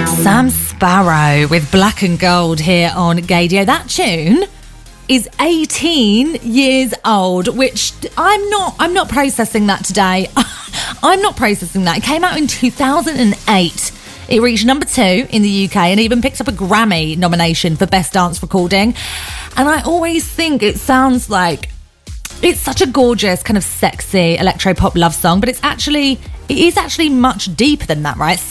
Sam Sparrow with Black and Gold here on Gaydio. That tune is 18 years old, which I'm not processing that today. I'm not processing that. It came out in 2008. It reached number 2 in the UK and even picked up a Grammy nomination for Best Dance Recording. And I always think it sounds like it's such a gorgeous kind of sexy electro-pop love song, but it is actually much deeper than that, right?